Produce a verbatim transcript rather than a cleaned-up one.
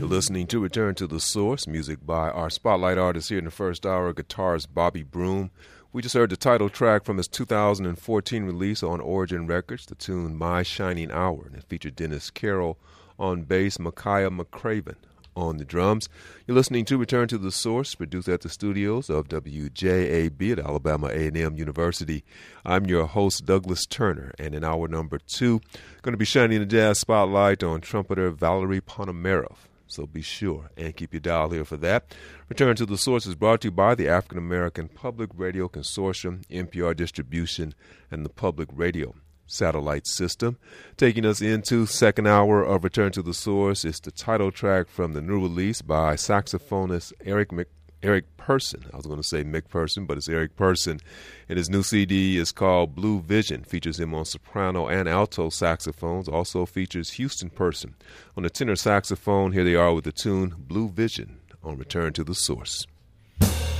You're listening to Return to the Source, music by our spotlight artist here in the first hour, guitarist Bobby Broom. We just heard the title track from his two thousand fourteen release on Origin Records, the tune My Shining Hour, and it featured Dennis Carroll on bass, Micaiah McCraven on the drums. You're listening to Return to the Source, produced at the studios of W J A B at Alabama A and M University. I'm your host, Douglas Turner, and in hour number two, going to be shining the jazz spotlight on trumpeter Valerie Ponomarev. So be sure and keep your dial here for that. Return to the Source is brought to you by the African American Public Radio Consortium, N P R Distribution, and the Public Radio Satellite System. Taking us into second hour of Return to the Source is the title track from the new release by saxophonist Eric Mc, Eric Person. I was going to say Mick Person, but it's Eric Person. And his new C D is called Blue Vision. Features him on soprano and alto saxophones. Also features Houston Person on the tenor saxophone. Here they are with the tune Blue Vision on Return to the Source.